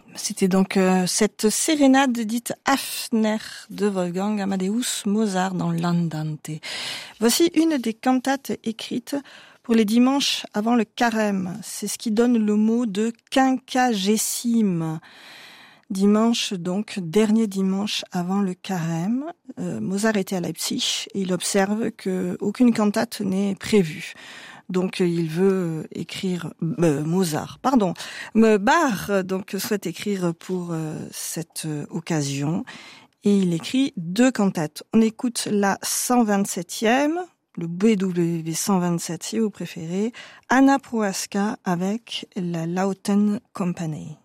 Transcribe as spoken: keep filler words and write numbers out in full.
C'était donc euh, cette sérénade dite Hafner de Wolfgang Amadeus Mozart dans l'Andante. Voici une des cantates écrites pour les dimanches avant le carême. C'est ce qui donne le mot de quinquagésime. Dimanche, donc, dernier dimanche avant le carême. Euh, Mozart était à Leipzig et il observe qu'aucune cantate n'est prévue. Donc il veut écrire euh, Mozart, pardon, Bach donc souhaite écrire pour euh, cette euh, occasion et il écrit deux cantates. On écoute la cent vingt-septième, le B W cent vingt-sept si vous préférez, Anna Prohaska avec la Lauten Company.